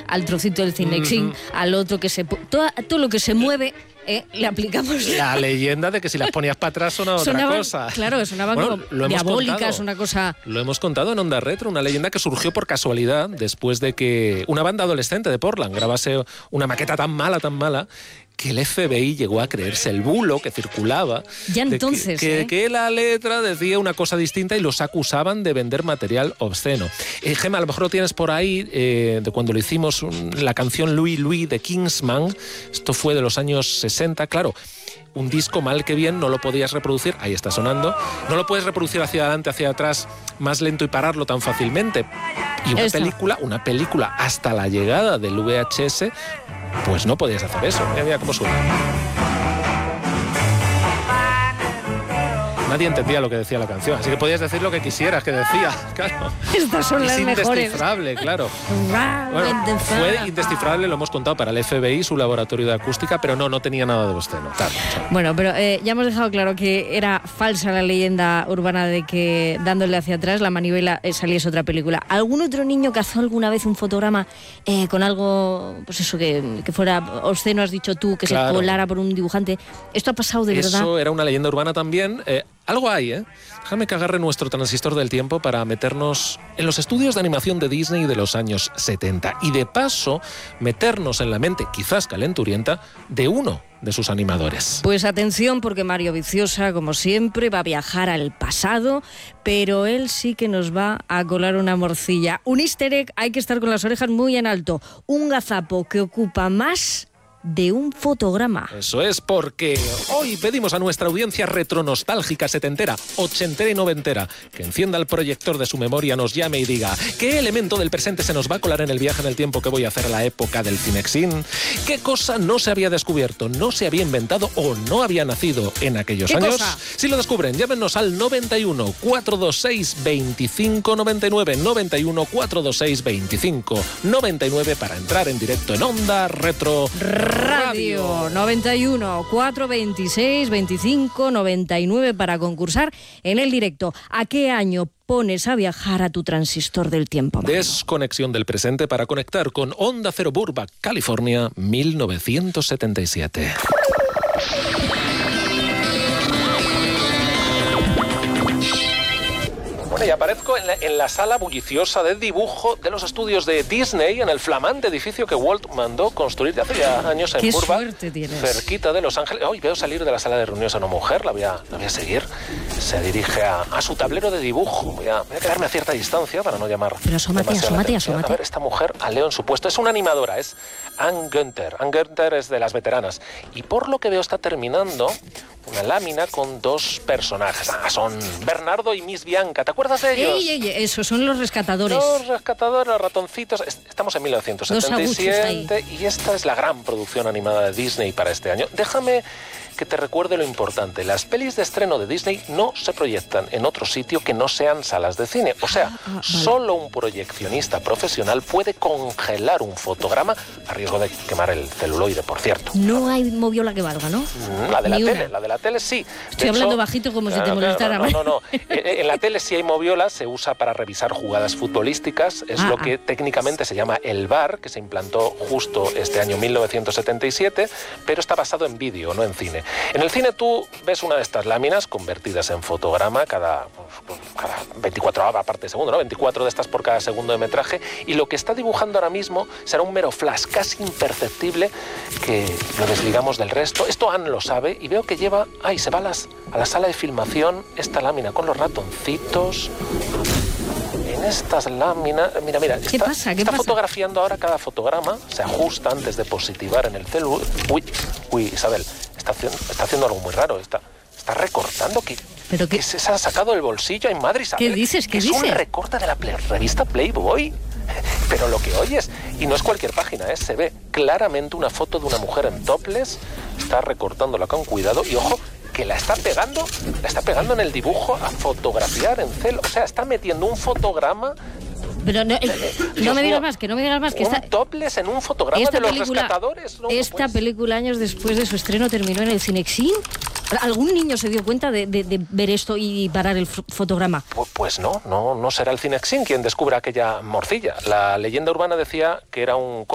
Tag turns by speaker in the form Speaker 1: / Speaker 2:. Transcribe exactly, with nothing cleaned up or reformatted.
Speaker 1: al trocito del Cinexin, mm-hmm. al otro que se... Todo, todo lo que se mueve... Eh, le aplicamos
Speaker 2: la leyenda de que si las ponías para atrás sonaba,
Speaker 1: sonaba
Speaker 2: otra cosa.
Speaker 1: Claro, sonaban bueno, como diabólicas, una cosa...
Speaker 2: Lo hemos contado en Onda Retro, una leyenda que surgió por casualidad después de que una banda adolescente de Portland grabase una maqueta tan mala, tan mala, que el F B I llegó a creerse el bulo que circulaba.
Speaker 1: Ya entonces,
Speaker 2: que,
Speaker 1: ¿eh?
Speaker 2: que, que la letra decía una cosa distinta y los acusaban de vender material obsceno. Eh, Gemma, a lo mejor lo tienes por ahí, eh, de cuando lo hicimos, un, la canción Louis Louis de Kingsman. Esto fue de los años sesenta, claro. Un disco mal que bien, no lo podías reproducir, ahí está sonando, no lo puedes reproducir hacia adelante, hacia atrás, más lento y pararlo tan fácilmente. Y una Esto. película, una película hasta la llegada del V H S, pues no podías hacer eso. Mira, mira cómo suena. Nadie entendía lo que decía la canción, así que podías decir lo que quisieras que decía, claro.
Speaker 1: Estas son
Speaker 2: es
Speaker 1: las mejores.
Speaker 2: Es indescifrable, claro. Bueno, fue indescifrable, lo hemos contado para el F B I, su laboratorio de acústica, pero no, no tenía nada de obsceno. Claro, claro.
Speaker 1: Bueno, pero eh, ya hemos dejado claro que era falsa la leyenda urbana de que dándole hacia atrás la manivela eh, saliese otra película. ¿Algún otro niño cazó alguna vez un fotograma eh, con algo, pues eso, que, que fuera obsceno, has dicho tú, que claro. se colara por un dibujante? ¿Esto ha pasado de
Speaker 2: eso
Speaker 1: verdad?
Speaker 2: Eso era una leyenda urbana también. Eh, Algo hay, ¿eh? Déjame que agarre nuestro transistor del tiempo para meternos en los estudios de animación de Disney de los años setenta y de paso meternos en la mente, quizás calenturienta, de uno de sus animadores.
Speaker 1: Pues atención, porque Mario Viciosa, como siempre, va a viajar al pasado, pero él sí que nos va a colar una morcilla. Un easter egg, hay que estar con las orejas muy en alto. Un gazapo que ocupa más de un fotograma.
Speaker 2: Eso es, porque hoy pedimos a nuestra audiencia retronostálgica, setentera, ochentera y noventera que encienda el proyector de su memoria, nos llame y diga ¿qué elemento del presente se nos va a colar en el viaje en el tiempo que voy a hacer a la época del Cinexin? ¿Qué cosa no se había descubierto, no se había inventado o no había nacido en aquellos
Speaker 1: ¿Qué
Speaker 2: años?
Speaker 1: cosa?
Speaker 2: Si lo descubren, llámenos al noventa y uno, cuatrocientos veintiséis, veinticinco noventa y nueve, noventa y uno, cuatrocientos veintiséis, veinticinco noventa y nueve para entrar en directo en Onda Retro
Speaker 1: Radio. noventa y uno, cuatrocientos veintiséis, veinticinco noventa y nueve para concursar en el directo. ¿A qué año pones a viajar a tu transistor del tiempo, Mario?
Speaker 2: Desconexión del presente para conectar con Onda Cero Burbank, California, mil novecientos setenta y siete. Bueno, y aparezco en la, en la sala bulliciosa de dibujo de los estudios de Disney, en el flamante edificio que Walt mandó construir hace ya años en Burbank, cerquita de Los Ángeles. Hoy veo salir de la sala de reuniones a una mujer, la voy a, la voy a seguir. Se dirige a, a su tablero de dibujo. Voy a, voy a quedarme a cierta distancia para no llamar.
Speaker 1: Pero asómate, asómate, asómate.
Speaker 2: A ver, esta mujer a Leo en su puesto. Es una animadora, es Ann Günther. Ann Günther es de las veteranas. Y por lo que veo está terminando una lámina con dos personajes. Ah, son Bernardo y Miss Bianca. ¿Te acuerdas de ellos?
Speaker 1: Ey, ey, esos son los rescatadores.
Speaker 2: Los rescatadores, los ratoncitos. Estamos en mil novecientos setenta y siete y esta es la gran producción animada de Disney para este año. Déjame que te recuerde lo importante. Las pelis de estreno de Disney no se proyectan en otro sitio que no sean salas de cine. O sea, ah, ah, vale. Solo un proyeccionista profesional puede congelar un fotograma a riesgo de quemar el celuloide, por cierto.
Speaker 1: No hay moviola que valga, ¿no?
Speaker 2: La de la
Speaker 1: Ni
Speaker 2: tele,
Speaker 1: una.
Speaker 2: la de la tele sí. De
Speaker 1: Estoy
Speaker 2: hecho,
Speaker 1: hablando bajito como si te molestara.
Speaker 2: No, no, no. no. En la tele sí hay moviola, se usa para revisar jugadas futbolísticas. Es ah, lo que ah. técnicamente se llama el V A R, que se implantó justo este año mil novecientos setenta y siete, pero está basado en vídeo, no en cine. En el cine tú ves una de estas láminas convertidas en fotograma cada, cada veinticuatro, aparte de segundo, ¿no? veinticuatro de estas por cada segundo de metraje, y lo que está dibujando ahora mismo será un mero flash casi imperceptible que lo desligamos del resto. Esto Anne lo sabe y veo que lleva, ay, se va a, las, a la sala de filmación esta lámina con los ratoncitos. En estas láminas, mira, mira,
Speaker 1: ¿Qué
Speaker 2: está,
Speaker 1: pasa? ¿Qué
Speaker 2: está
Speaker 1: pasa?
Speaker 2: fotografiando ahora cada fotograma, se ajusta antes de positivar en el celu. Uy, uy, Isabel, está haciendo, está haciendo algo muy raro, está, está recortando, que,
Speaker 1: ¿Pero qué?
Speaker 2: que se ha sacado del bolsillo, ay madre Isabel.
Speaker 1: ¿Qué dices? ¿Qué
Speaker 2: es
Speaker 1: dices?
Speaker 2: un recorte de la play, revista Playboy. Pero lo que oyes, y no es cualquier página, ¿eh? Se ve claramente una foto de una mujer en topless, está recortándola con cuidado y ojo, que la está pegando, la está pegando en el dibujo a fotografiar en cel, o sea, está metiendo un fotograma.
Speaker 1: Pero no, eh, no me digas más, que no me digas más. Que
Speaker 2: un
Speaker 1: esta,
Speaker 2: topless en un fotograma
Speaker 1: esta
Speaker 2: de los
Speaker 1: película,
Speaker 2: rescatadores. No,
Speaker 1: esta
Speaker 2: pues.
Speaker 1: película, años después de su estreno, terminó en el Cinexin. ¿Algún niño se dio cuenta de, de, de ver esto y parar el fotograma?
Speaker 2: Pues, pues no, no, no será el Cinexin quien descubra aquella morcilla. La leyenda urbana decía que era un